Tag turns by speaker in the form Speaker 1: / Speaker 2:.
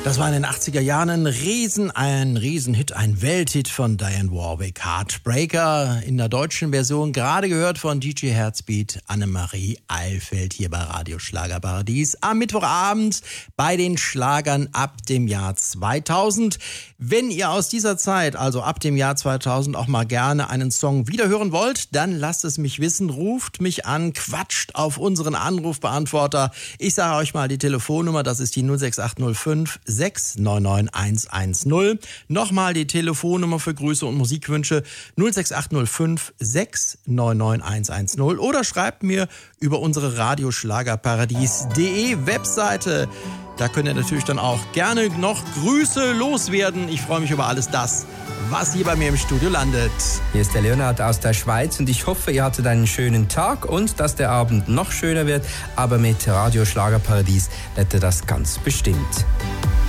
Speaker 1: Das war in den 80er Jahren ein Riesenhit, ein Welthit von Dionne Warwick. Heartbreaker in der deutschen Version, gerade gehört von DJ Herzbeat, Annemarie Eilfeld hier bei Radio Schlagerparadies am Mittwochabend bei den Schlagern ab dem Jahr 2000. Wenn ihr aus dieser Zeit, also ab dem Jahr 2000, auch mal gerne einen Song wiederhören wollt, dann lasst es mich wissen, ruft mich an, quatscht auf unseren Anrufbeantworter. Ich sage euch mal die Telefonnummer, das ist die 06805 699 110. Nochmal die Telefonnummer für Grüße und Musikwünsche 06805 699 110 oder schreibt mir über unsere radioschlagerparadies.de Webseite. Da könnt ihr natürlich dann auch gerne noch Grüße loswerden. Ich freue mich über alles das, was hier bei mir im Studio landet.
Speaker 2: Hier ist der Leonhard aus der Schweiz und ich hoffe, ihr hattet einen schönen Tag und dass der Abend noch schöner wird. Aber mit Radio Schlagerparadies wird er das ganz bestimmt.